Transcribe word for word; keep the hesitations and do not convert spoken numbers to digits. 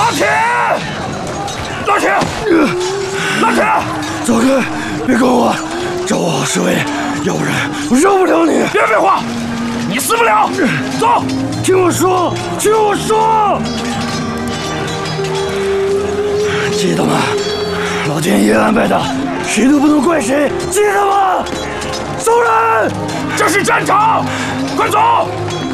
老铁，老铁，老铁， 走开，别跟我！找我是为要不然我饶不了你！ 别废话，你死不了！走， 听我说，听我说，记得吗？老天爷安排的，谁都不能怪谁，记得吗？走人！ 这是战场，快走！